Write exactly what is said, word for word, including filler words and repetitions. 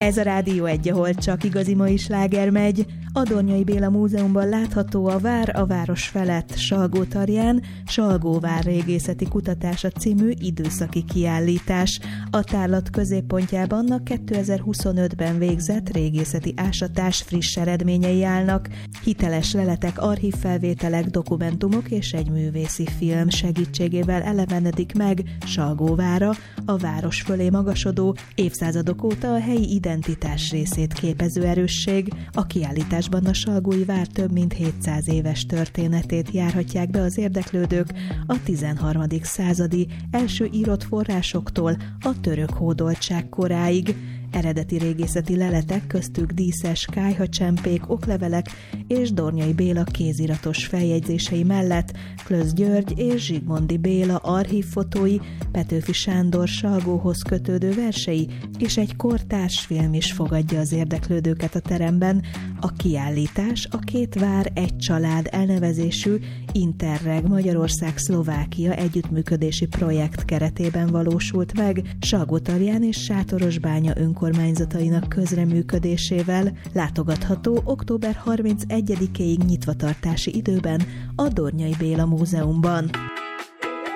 Ez a Rádió egy, ahol csak igazi mai sláger megy. A Dornyai Béla Múzeumban látható a Vár a város felett Salgótarján, Salgóvár régészeti kutatása című időszaki kiállítás. A tárlat középpontjában a kétezer-huszonötben végzett régészeti ásatás friss eredményei állnak. Hiteles leletek, archívfelvételek, dokumentumok és egy művészi film segítségével elevenedik meg Salgóvára, a város fölé magasodó, évszázadok óta a helyi identitás részét képező erősség. A kiállításban a Salgói vár több mint hétszáz éves történetét járhatják be az érdeklődők a tizenharmadik századi első írott forrásoktól a török hódoltság koráig. Eredeti régészeti leletek, köztük díszes kályhacsempék, oklevelek és Dornyai Béla kéziratos feljegyzései mellett Klösz György és Zsigmondy Béla archívfotói, Petőfi Sándor Salgóhoz kötődő versei és egy kortárs film is fogadja az érdeklődőket a teremben. A kiállítás a Két vár, egy család elnevezésű Interreg Magyarország-Szlovákia együttműködési projekt keretében valósult meg, Salgótarján és Sátorosbánya önkormányzatainak közreműködésével. Látogatható október harmincegyedikéig nyitvatartási időben a Dornyai Béla Múzeumban.